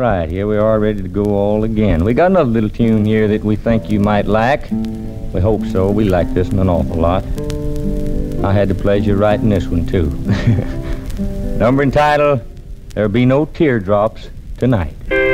right, here we are ready to go all again. We got another little tune here that we think you might like. We hope so. We like this one an awful lot. I had the pleasure of writing this one, too. Number entitled, There'll Be No Teardrops Tonight.